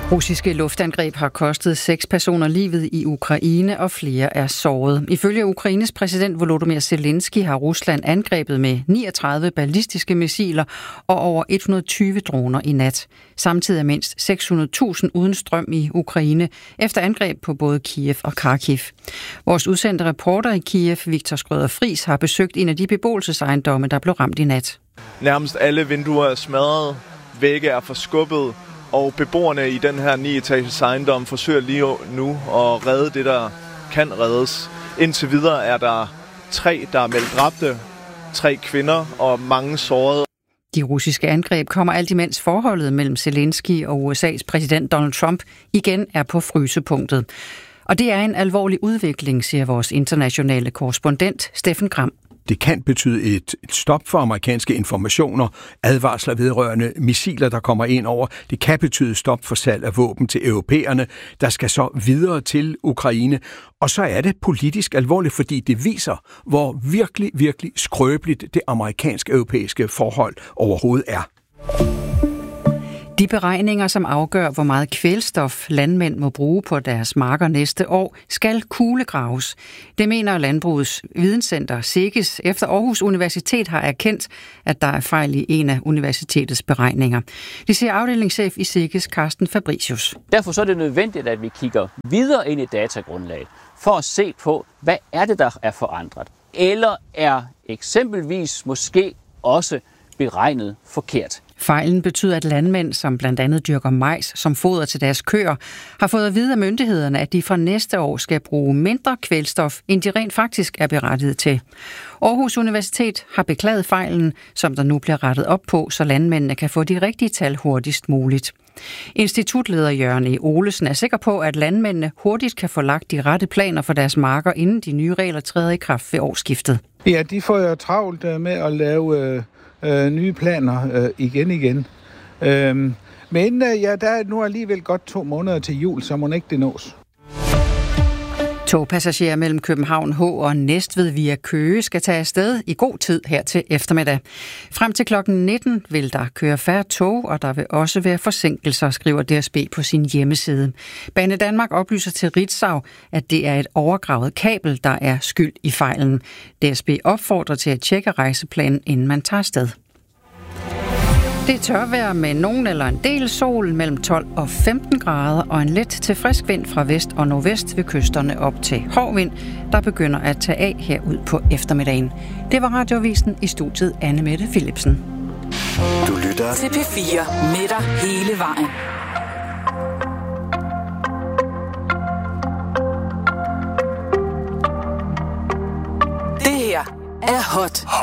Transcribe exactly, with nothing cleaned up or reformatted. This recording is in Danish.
Russiske luftangreb har kostet seks personer livet i Ukraine, og flere er såret. Ifølge Ukraines præsident Volodymyr Zelensky har Rusland angrebet med niogtredive ballistiske missiler og over et hundrede og tyve droner i nat. Samtidig er mindst seks hundrede tusind uden strøm i Ukraine efter angreb på både Kiev og Kharkiv. Vores udsendte reporter i Kiev, Viktor Skrøder Friis, har besøgt en af de beboelsesejendomme, der blev ramt i nat. Nærmest alle vinduer er smadret, vægge er forskubbet, og beboerne i den her ni-etages ejendom forsøger lige nu at redde det, der kan reddes. Indtil videre er der tre, der er meldt dræbte, tre kvinder og mange sårede. De russiske angreb kommer alt imens forholdet mellem Zelensky og U S A's præsident Donald Trump igen er på frysepunktet. Og det er en alvorlig udvikling, siger vores internationale korrespondent Steffen Gram. Det kan betyde et stop for amerikanske informationer, advarsler vedrørende missiler, der kommer ind over. Det kan betyde stop for salg af våben til europæerne, der skal så videre til Ukraine. Og så er det politisk alvorligt, fordi det viser, hvor virkelig, virkelig skrøbeligt det amerikansk-europæiske forhold overhovedet er. De beregninger, som afgør, hvor meget kvælstof landmænd må bruge på deres marker næste år, skal kuglegraves. Det mener Landbrugets Videnscenter SEGES, efter Aarhus Universitet har erkendt, at der er fejl i en af universitetets beregninger. Det siger afdelingschef i SEGES, Carsten Fabricius. Derfor så er det nødvendigt, at vi kigger videre ind i datagrundlaget for at se på, hvad er det, der er forandret. Eller er eksempelvis måske også beregnet forkert. Fejlen betyder, at landmænd, som blandt andet dyrker majs som foder til deres køer, har fået at vide af myndighederne, at de fra næste år skal bruge mindre kvælstof, end de rent faktisk er berettiget til. Aarhus Universitet har beklaget fejlen, som der nu bliver rettet op på, så landmændene kan få de rigtige tal hurtigst muligt. Institutleder Jørgen E. Olesen er sikker på, at landmændene hurtigt kan få lagt de rette planer for deres marker, inden de nye regler træder i kraft ved årsskiftet. Ja, de får jo travlt med at lave øh, øh, nye planer øh, igen igen. Øh, men øh, ja, der er nu alligevel godt to måneder til jul, så må ikke det nås. Togpassagerer mellem København H og Næstved via Køge skal tage afsted i god tid her til eftermiddag. Frem til klokken nitten vil der køre færre tog, og der vil også være forsinkelser, skriver D S B på sin hjemmeside. Banedanmark oplyser til Ritzau, at det er et overgravet kabel, der er skyld i fejlen. D S B opfordrer til at tjekke rejseplanen, inden man tager afsted. Det er tørvejr med nogen eller en del sol mellem tolv og femten grader og en let til frisk vind fra vest og nordvest ved kysterne op til hård vind, der begynder at tage af herud på eftermiddagen. Det var Radioavisen, i studiet Anne Mette Philipsen. Du lytter til P fire med dig hele vejen. Det her er hot.